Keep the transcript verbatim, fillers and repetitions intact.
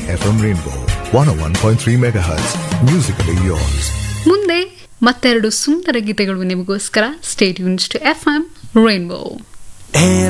F M Rainbow one ಓ one point three megahertz musically yours. ಮುಂದೆ ಮತ್ತೆರಡು ಸುಂದರ ಗೀತೆಗಳು ನಿಮಗೋಸ್ಕರ. Stay tuned to F M Rainbow.